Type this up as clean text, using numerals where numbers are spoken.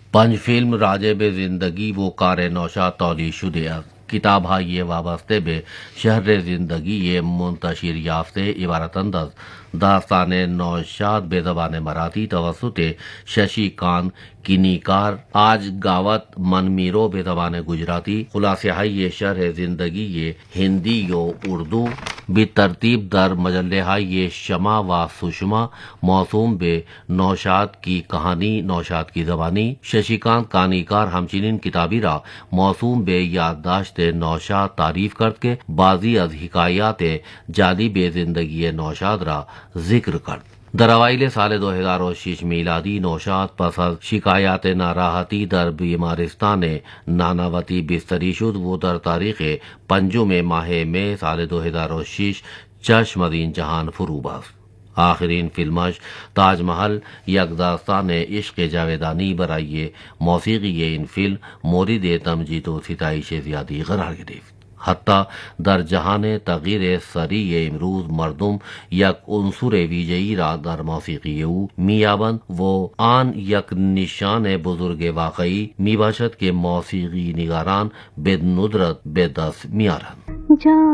پنج فلم راجب زندگی و کار نوشاد تولید شده است. کتاب های وابسته به شهر زندگی منتشر یافته عبارتند از داستان نوشاد به زبان مراఠی توسط ششی کانت کینیکار، آج گاوت من میرو به زبان گجراتی، خلاصه های شرح زندگی هندی و اردو بالترتیب در مجله های شمع و سشما، موسوم به نوشاد کی کہانی، نوشاد کی زبانی. ششیکانت کانیکار همچنین کتابی را موسوم به یادداشت نوشاد تعریف کرد که بعضی از حکایات جالب زندگی نوشاد را ذکر کرد. در اوایل سال 2006 میلادی نوشاد پس از شکایات ناراحتی در بیمارستان ناناوتی بستری شد و در تاریخ 5 ماه مئی سال 2006 چشم از این جهان فرو باخت. آخرین فیلمش تاج محل یک داستان عشق جاودانی برای موسیقی این فیلم مورد تمجید و ستایش زیادی قرار گرفت. حتی در جهان تغییر سریع امروز مردم یک عنصر ویژه‌ای را در موسیقی او می‌یابند و آن یک نشان بزرگ واقعی میباشد که موسیقی نگاران به ندرت به دست می‌آورند.